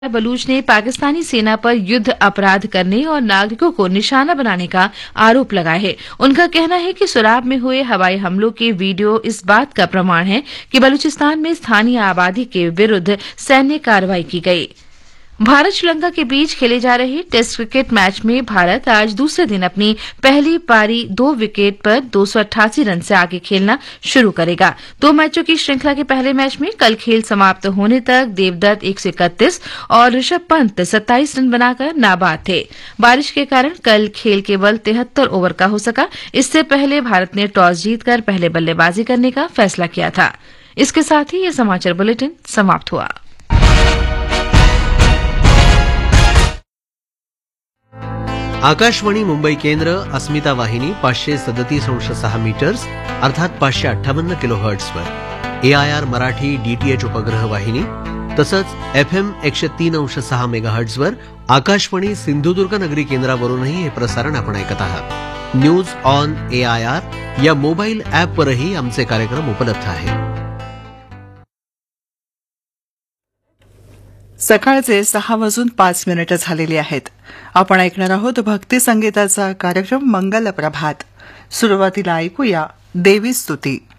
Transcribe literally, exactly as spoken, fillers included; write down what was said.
बलूच ने पाकिस्तानी सेना पर युद्ध अपराध करने और नागरिकों को निशाना बनाने का आरोप लगाया है। उनका कहना है कि सुराब में हुए हवाई हमलों के वीडियो इस बात का प्रमाण है कि बलूचिस्तान में स्थानीय आबादी के विरुद्ध सैन्य कार्रवाई की गई। भारत श्रीलंका के बीच खेले जा रहे टेस्ट क्रिकेट मैच में भारत आज दूसरे दिन अपनी पहली पारी दो विकेट पर दो सौ अट्ठासी रन से आगे खेलना शुरू करेगा। दो मैचों की श्रृंखला के पहले मैच में कल खेल समाप्त होने तक देवदत्त एक सौ इकतीस और ऋषभ पंत सत्ताईस रन बनाकर नाबाद थे। बारिश के कारण कल खेल केवल तिहत्तर ओवर का हो सका। इससे पहले भारत ने टॉस जीतकर पहले बल्लेबाजी करने का फैसला किया था। इसके साथ ही यह समाचार बुलेटिन समाप्त हुआ। आकाशवाणी मुंबई केंद्र अस्मिता वाहिनी पाचशे सदतीस अंश सहा मीटर्स अर्थात पाचशे अठ्ठावन्न kilo हर्ट्झवर, A I R Marathi DTH उपग्रह वाहिनी तसंच एफ एम एकशे तीन अंश सहा मेगा हर्ट्झवर आकाशवाणी सिंधुदुर्ग नगरी केंद्रावरूनही हे प्रसारण आपण ऐकत आहात। News on A I R या मोबाईल ॲपवरही आमचे कार्यक्रम उपलब्ध आहेत। सकाळचे सहा वाजून पाच मिनिटं झालेली आहेत। आपण ऐकणार आहोत भक्ती संगीताचा कार्यक्रम मंगल प्रभात। सुरुवातीला ऐकूया देवी स्तुती।